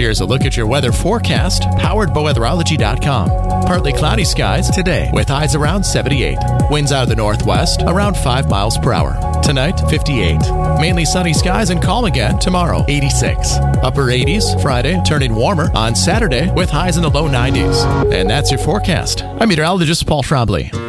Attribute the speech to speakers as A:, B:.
A: Here's a look at your weather forecast, powered by weatherology.com. Partly cloudy skies today with highs around 78. Winds out of the northwest around 5 miles per hour. Tonight, 58. Mainly sunny skies and calm again tomorrow, 86. Upper 80s Friday, turning warmer on Saturday with highs in the low 90s. And that's your forecast. I'm meteorologist Paul Trombley.